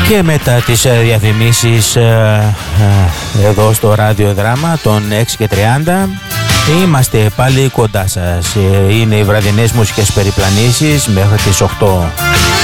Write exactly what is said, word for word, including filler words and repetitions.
Και μετά τις διαφημίσεις εδώ στο ραδιοδράμα των έξι και τριάντα είμαστε πάλι κοντά σας. Είναι οι βραδινές μουσικές περιπλανήσεις μέχρι τις οκτώ.